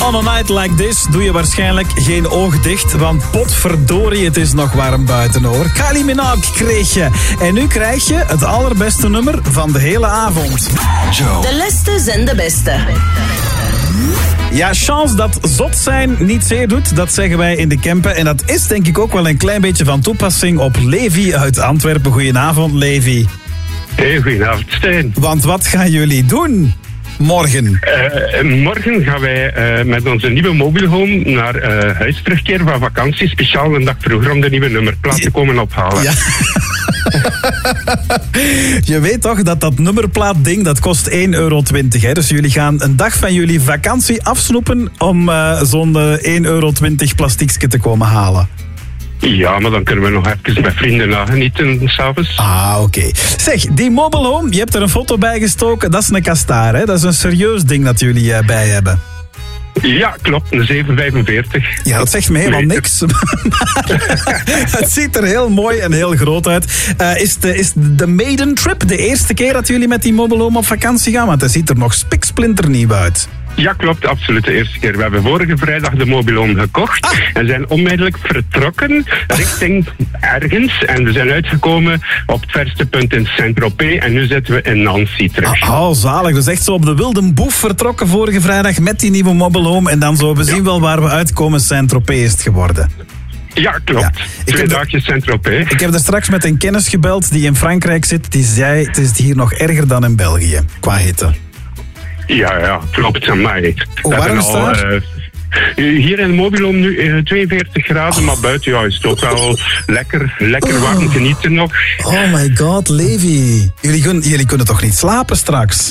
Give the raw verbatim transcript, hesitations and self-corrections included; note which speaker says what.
Speaker 1: On a night like this doe je waarschijnlijk geen oog dicht, want potverdorie, het is nog warm buiten hoor. Kylie Minogue kreeg je. En nu krijg je het allerbeste nummer van de hele avond.
Speaker 2: Joe.
Speaker 3: De leste zijn de beste.
Speaker 1: Ja, chance dat zot zijn niet zeer doet, dat zeggen wij in de Kempen. En dat is denk ik ook wel een klein beetje van toepassing op Levi uit Antwerpen. Goedenavond, Levi.
Speaker 4: Hey, goedenavond, Stijn.
Speaker 1: Want wat gaan jullie doen morgen?
Speaker 4: Uh, morgen gaan wij uh, met onze nieuwe mobile home naar uh, huis terugkeren van vakantie. Speciaal een dag vroeger om de nieuwe nummerplaat te komen ophalen.
Speaker 1: Ja. Je weet toch dat dat nummerplaatding, dat kost één euro twintig. Hè? Dus jullie gaan een dag van jullie vakantie afsnoepen om uh, zo'n uh, één euro twintig plastiekje te komen halen.
Speaker 4: Ja, maar dan kunnen we nog even met vrienden nagenieten s'avonds.
Speaker 1: Ah, oké. Okay. Zeg, die mobile home, je hebt er een foto bij gestoken. Dat is een kastaar, hè? Dat is een serieus ding dat jullie uh, bij hebben.
Speaker 4: Ja, klopt. Een zeven vijfenveertig.
Speaker 1: Ja, dat zegt me helemaal niks. Het ziet er heel mooi en heel groot uit. Uh, is, de, is de maiden trip de eerste keer dat jullie met die mobile home op vakantie gaan? Want het ziet er nog spiksplinternieuw uit.
Speaker 4: Ja, klopt. Absoluut de eerste keer. We hebben vorige vrijdag de mobile home gekocht. Ah. En zijn onmiddellijk vertrokken richting ergens. En we zijn uitgekomen op het verste punt in Saint-Tropez. En nu zitten we in Nancy terug.
Speaker 1: Ah, oh, zalig. Dus echt zo op de wilde boef vertrokken vorige vrijdag met die nieuwe mobile home. En dan zo, we zien ja. wel waar we uitkomen. Saint-Tropez is het geworden.
Speaker 4: Ja, klopt. Ja. Twee dagjes Saint-Tropez.
Speaker 1: Ik heb er straks met een kennis gebeld die in Frankrijk zit. Die zei, het is hier nog erger dan in België, qua hitte.
Speaker 4: Ja, ja, klopt. Amai.
Speaker 1: Hoe warm is het daar?
Speaker 4: Uh, hier in Mobilom nu uh, tweeënveertig graden, oh. maar buiten ja, is het ook wel lekker, lekker oh. warm genieten nog.
Speaker 1: Oh my god, Levi. Jullie, kun, jullie kunnen toch niet slapen straks?